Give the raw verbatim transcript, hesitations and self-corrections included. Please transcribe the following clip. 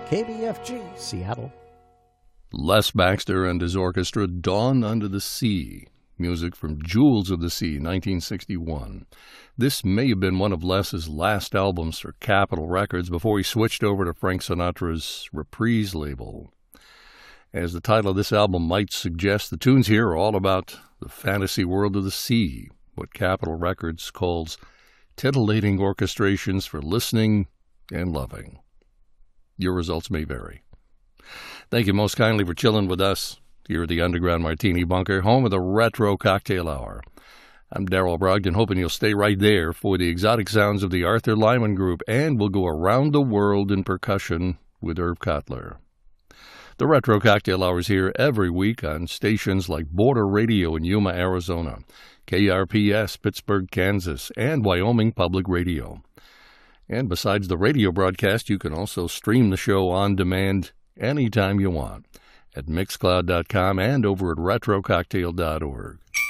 K B F G, Seattle. Les Baxter and his orchestra, Dawn Under the Sea. Music from Jewels of the Sea, nineteen sixty-one. This may have been one of Les's last albums for Capitol Records before he switched over to Frank Sinatra's Reprise label. As the title of this album might suggest, the tunes here are all about the fantasy world of the sea, what Capitol Records calls titillating orchestrations for listening and loving. Your results may vary. Thank you most kindly for chilling with us here at the Underground Martini Bunker, home of the Retro Cocktail Hour. I'm Darrell Brogdon, hoping you'll stay right there for the exotic sounds of the Arthur Lyman Group, and we'll go around the world in percussion with Irv Cotler. The Retro Cocktail Hour is here every week on stations like Border Radio in Yuma, Arizona, K R P S, Pittsburgh, Kansas, and Wyoming Public Radio. And besides the radio broadcast, you can also stream the show on demand anytime you want at mixcloud dot com and over at retro cocktail dot org.